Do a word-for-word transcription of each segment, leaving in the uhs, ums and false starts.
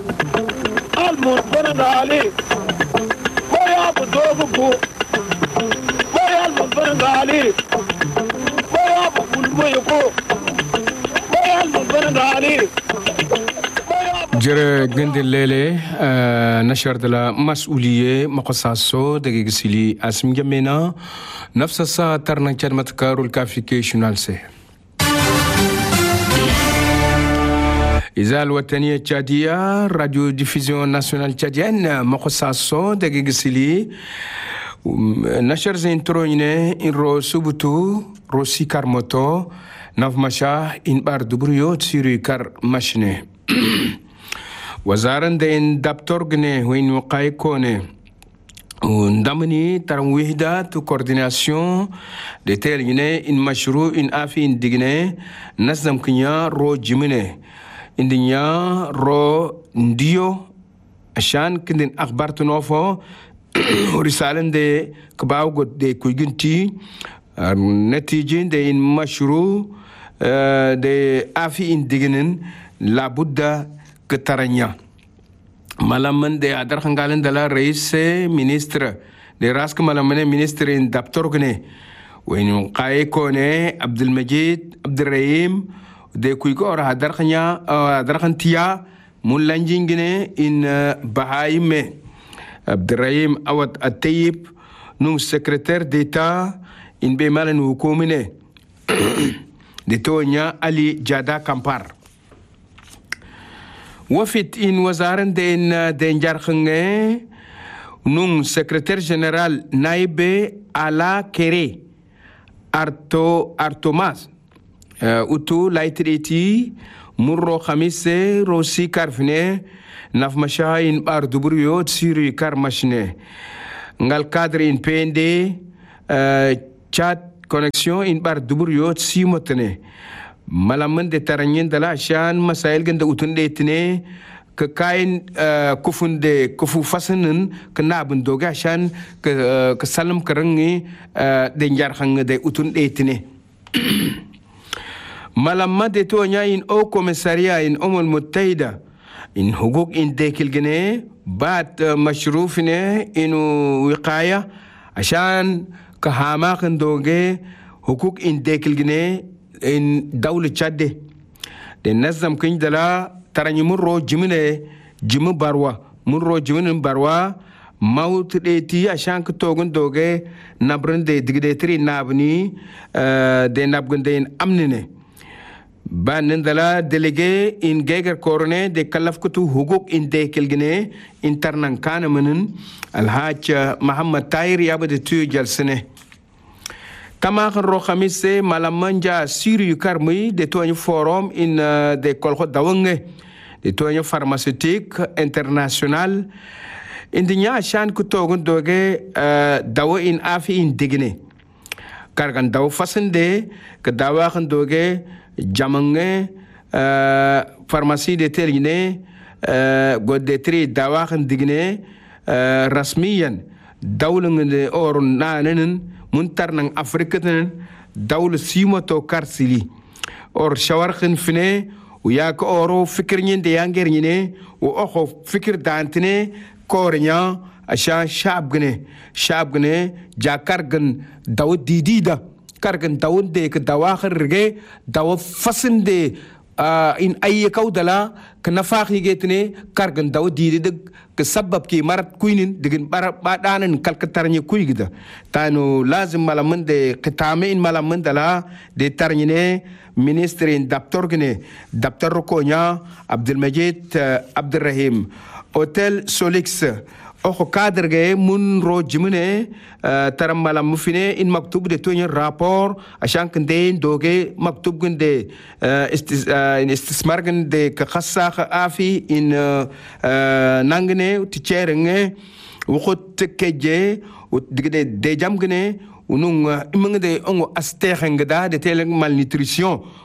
almun berengali boya bu dogu bu boya almun berengali boya bu bulmoy ko boya almun berengali jere gende lele nashar de la mas'ouliye maqasaso de gisili asm jamena nafsa sa tarna kalmat karul kafication se إذا الوطنية التشادية راديو ديفيزيون ناسيونال تشاديان مقصاصو دقيق سلي نشر زين تروينة إن رو سبوتو روسي كارموتو ناف مشا إن بار دبريو تسيري كار مشنه وزارن دين دابتورغني وين وقاي كوني وندمني ترم وحدة تو كورديناسيون دي تيليني إن مشروع إن آفي إن ديجني نسدم كنيا رو جميني indinya ro ndio ashan kindin akhbar tunofo risalen de kabaw god de kuiginti natijin de in mashru de afi indigenen labudda ketaranya malaman de adar khangalen de la rais ministre de rask malaman ministre in daptorgne وين قايكونه عبد المجيد عبد الرحيم de kuy ko ora hadar khanya hadar khantiya mun lanjingine in bahaime Abdurrahim Awad At-Tayyib nu secrétaire d'état in be malen hukumine de tonya Ali Jada Kampar wafit in wazaran de in de njar khange nu secrétaire général Naibe Ala Kere Arto Artomas Uh, utu laitriti murro khamise rosi karfne naf mashain bar duburiyo tsiri karmashne ngal cadre in P N D uh, chat connexion in bar duburiyo simotne malaman de taranyen dala shan masail ganda utun detne ka kain uh, kufunde kufu fasanen ka nabun doga shan ka uh, ka salam karangi uh, de njar khang de utun detne malamma de tonya in o commissariat in umul muttahida in hukuk in dekil gene bat mashrufne in wiqaya ashan kahama kandoge hukuk in dekil gene in dawla chadde de nazam kin dala tarani murro jimine jimu barwa murro jimine barwa maut de ti ashan ko togun doge nabrande digde tri nabni de nabgunde in amnine banendala délégué in geger korone de kalafkutu huguk in dekelgene internan kana menen alhaj Muhammad Tahir yabade tu jalsene tama ro khamise malamanja siru karmi de toñ forum in uh, de kolko dawange de toñ pharmaceutique international indinya shan ku togun doge uh, dawo in afi in digene kargan daw fasende ke dawa khan doge jamange uh, pharmacie de teline uh, godetri dawa khan digne uh, rasmiyan dawlung de or nanen muntar nang afrikaten dawl simoto karsili or shawar khin fine uya ko oro fikir nyinde yanger nyine u oxo fikir dantine kornya asha shabgne shabgne jakargan daw didida kargan dawun de ka dawa khirge dawa fasinde uh, in ayye kawdala ka nafaxi getne kargan daw didi de ka sabab ki marat kuynin digin bara badanan kalkatarni kuygida tanu lazim malaman de qitame in malaman dala de tarnine ministre in daptorgne daptor konya Abdul Majid uh, Abdurrahim hotel Solix oxo cadre ge mun ro jimene uh, taram malam mufine in maktub de tonya rapport ashan kende doge maktub gende uh, istis, uh, in istismar gende ka khassa afi in uh, uh, nangne ticherenge wukhot keje digde de jam gene unung imangde ongo asterengda de tele malnutrition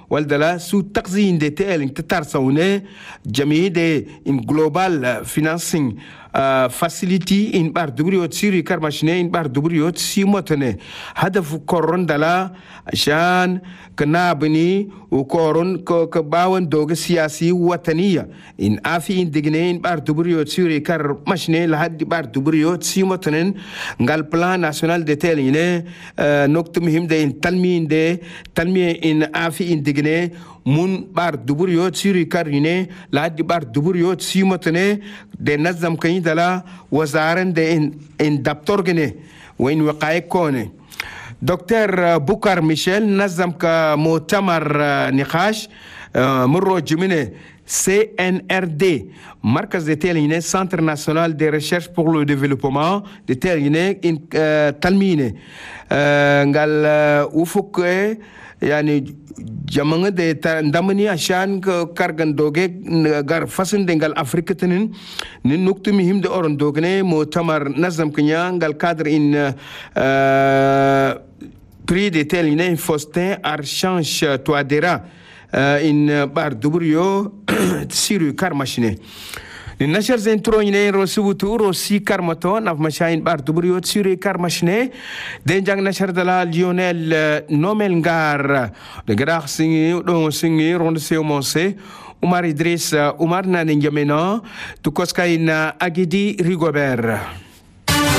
waldala su taqzin de tel tatar saune jami de in global financing Uh, facility in bar dubriot siri karmashne in bar dubriot simotene hadafu koron dala shan kanabni u koron ko kabawan doga siyasi wataniya in afi in digne in bar dubriot siri karmashne lahad bar dubriot simotenen ngal plan national de teline uh, noktum him de in talmin de talmi in afi in digne mun bar dubriot siri karine lahad bar dubriot simotene de nazam kay dala وزارن ده إن إن دكتور جنة وين وقاية كونه دكتور بوكار ميشيل نظم كمؤتمر نقاش مرة جمينة C N R D مركز de تلينة Centre national de recherche pour le développement de تلينة إن تلمينة قال وفق يعني jamanga de ndamani ashan kargan doge gar fasin dengal afrika tenin nin nuktu mihim de oron dogne mu'tamar nazam kenya ngal cadre in prix de tel in Faustin Archange Touadéra in bar dubrio siru karmashine النشر زين تروينين روسوتو روسي كارماتو ناف مشاين بار دبريو تسيري كارماشني دين جان نشر دلا ليونيل نوميلغار دغراخ سيني دون سيني روند سيو مونسي عمر إدريس عمر نانينجامينا توكوسكاين أجدي ريغوبير